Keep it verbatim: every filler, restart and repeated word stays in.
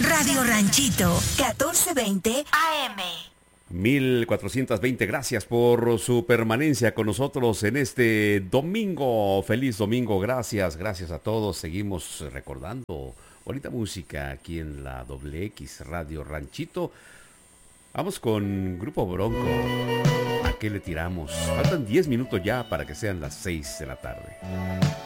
Radio Ranchito, catorce veinte A M. mil cuatrocientos veinte, gracias por su permanencia con nosotros en este domingo. Feliz domingo, gracias, gracias a todos. Seguimos recordando bonita música aquí en la doble X Radio Ranchito. Vamos con Grupo Bronco. ¿A qué le tiramos? Faltan diez minutos ya para que sean las seis de la tarde.